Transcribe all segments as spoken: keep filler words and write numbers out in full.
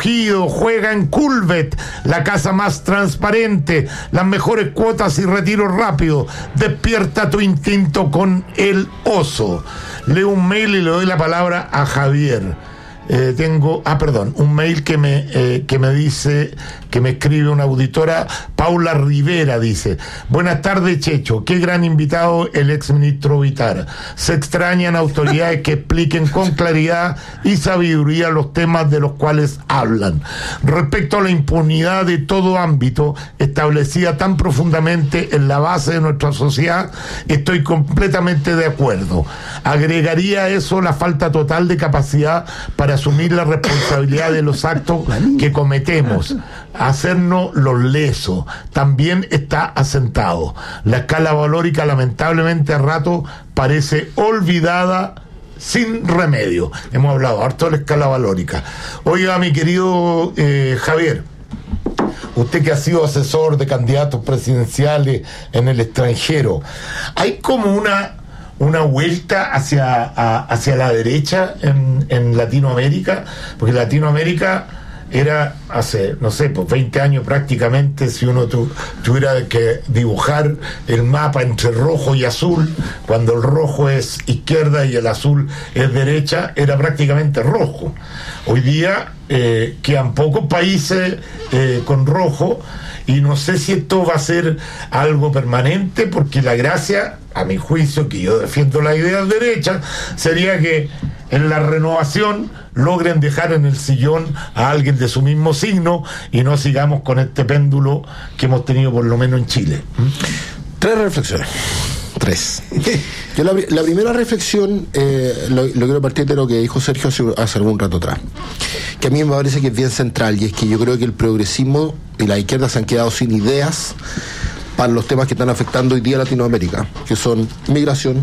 escogido, juega en Culvet, la casa más transparente, las mejores cuotas y retiro rápido. Despierta tu instinto con el oso. Leo un mail y le doy la palabra a Javier. Eh, tengo, ah, perdón, un mail que me, eh, que me dice, que me escribe una auditora, Paula Rivera, dice: buenas tardes, Checho, qué gran invitado el exministro Vitar. Se extrañan autoridades que expliquen con claridad y sabiduría los temas de los cuales hablan. Respecto a la impunidad de todo ámbito, establecida tan profundamente en la base de nuestra sociedad, estoy completamente de acuerdo. Agregaría a eso la falta total de capacidad para asumir la responsabilidad de los actos que cometemos, hacernos los lesos. También está asentado. La escala valórica, lamentablemente, a rato parece olvidada sin remedio. Hemos hablado harto de la escala valórica. Oiga, mi querido eh, Javier, usted que ha sido asesor de candidatos presidenciales en el extranjero, hay como una una vuelta hacia, a, hacia la derecha en, en Latinoamérica, porque Latinoamérica era hace, no sé, pues veinte años prácticamente, si uno tu, tuviera que dibujar el mapa entre rojo y azul, cuando el rojo es izquierda y el azul es derecha, era prácticamente rojo. Hoy día eh, quedan pocos países eh, con rojo, y no sé si esto va a ser algo permanente, porque la gracia, a mi juicio, que yo defiendo la idea derecha, sería que en la renovación logren dejar en el sillón a alguien de su mismo signo y no sigamos con este péndulo que hemos tenido por lo menos en Chile. Tres reflexiones. Tres. Yo la, la primera reflexión eh, lo, lo quiero partir de lo que dijo Sergio hace, hace algún rato atrás, que a mí me parece que es bien central, y es que yo creo que el progresismo y la izquierda se han quedado sin ideas para los temas que están afectando hoy día a Latinoamérica, que son migración,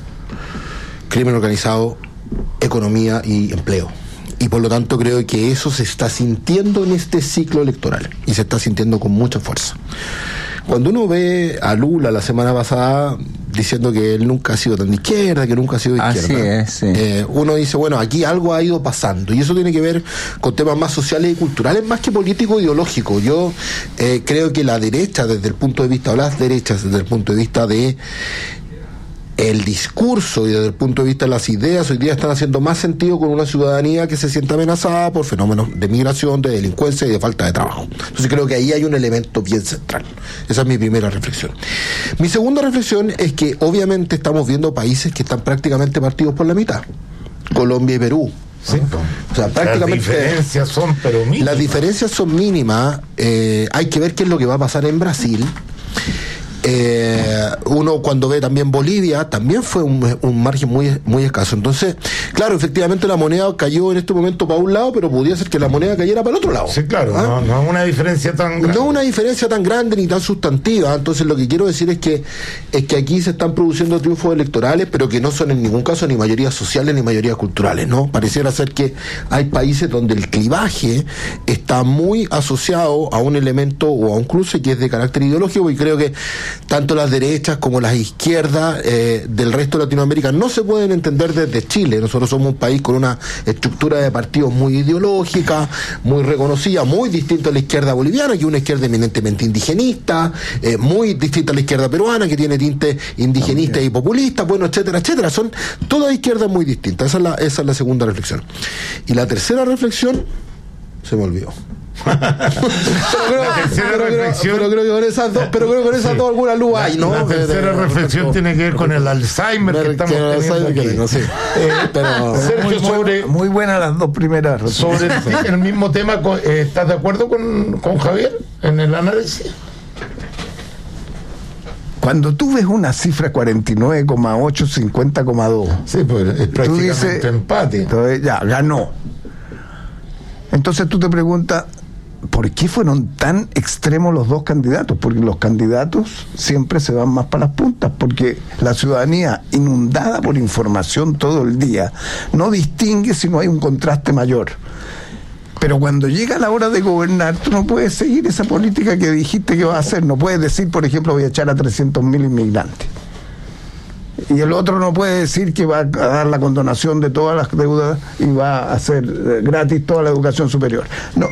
crimen organizado, economía y empleo. Y por lo tanto creo que eso se está sintiendo en este ciclo electoral, y se está sintiendo con mucha fuerza. Cuando uno ve a Lula la semana pasada diciendo que él nunca ha sido tan de izquierda, que nunca ha sido de izquierda, así es, sí. eh, uno dice, bueno, aquí algo ha ido pasando, y eso tiene que ver con temas más sociales y culturales, más que político ideológico. Yo eh, creo que la derecha, desde el punto de vista, o las derechas, desde el punto de vista de el discurso y desde el punto de vista de las ideas, hoy día están haciendo más sentido con una ciudadanía que se siente amenazada por fenómenos de migración, de delincuencia y de falta de trabajo. Entonces creo que ahí hay un elemento bien central. Esa es mi primera reflexión. Mi segunda reflexión es que obviamente estamos viendo países que están prácticamente partidos por la mitad. Colombia y Perú. Sí, o sea, prácticamente las diferencias son pero mínimas. Las diferencias son mínimas. Eh, hay que ver qué es lo que va a pasar en Brasil. Eh, uno cuando ve también Bolivia, también fue un, un margen muy, muy escaso. Entonces, claro, efectivamente la moneda cayó en este momento para un lado, pero podría ser que la moneda cayera para el otro lado. Sí, claro, ¿Ah? no, no es una diferencia tan grande. No una diferencia tan grande ni tan sustantiva. Entonces lo que quiero decir es que es que aquí se están produciendo triunfos electorales, pero que no son en ningún caso ni mayorías sociales ni mayorías culturales, ¿no? Pareciera ser que hay países donde el clivaje está muy asociado a un elemento o a un cruce que es de carácter ideológico, y creo que tanto las derechas como las izquierdas eh, del resto de Latinoamérica no se pueden entender desde Chile. Nosotros somos un país con una estructura de partidos muy ideológica, muy reconocida, muy distinta a la izquierda boliviana, que es una izquierda eminentemente indigenista, eh, muy distinta a la izquierda peruana, que tiene tinte indigenista y populista, bueno, etcétera, etcétera. Son todas izquierdas muy distintas. Esa es la, esa es la segunda reflexión. Y la tercera reflexión se me olvidó. pero, creo, la tercera pero, reflexión, pero creo que con esas dos, pero creo que con esas sí. dos alguna luz hay, ¿no? La tercera de, de, reflexión de, tiene que ver con el Alzheimer que estamos teniendo Alzheimer, aquí. que no sé. eh, pero Sergio, muy, sobre, muy buenas las dos primeras. Sobre el, el mismo tema, eh, ¿estás de acuerdo con, con Javier en el análisis? Cuando tú ves una cifra cuarenta y nueve coma ocho, cincuenta coma dos, sí, pues es prácticamente dices, empate. Entonces ya, ganó. Entonces tú te preguntas, ¿por qué fueron tan extremos los dos candidatos? Porque los candidatos siempre se van más para las puntas, porque la ciudadanía, inundada por información todo el día, no distingue si no hay un contraste mayor. Pero cuando llega la hora de gobernar, tú no puedes seguir esa política que dijiste que vas a hacer. No puedes decir, por ejemplo, voy a echar a trescientos mil inmigrantes. Y el otro no puede decir que va a dar la condonación de todas las deudas y va a hacer gratis toda la educación superior. No,